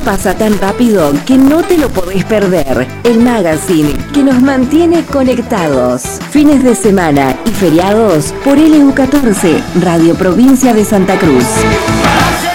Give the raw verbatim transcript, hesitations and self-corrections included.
pasa tan rápido que no te lo podés perder. El magazine que nos mantiene conectados. Fines de semana y feriados por L U catorce, Radio Provincia de Santa Cruz.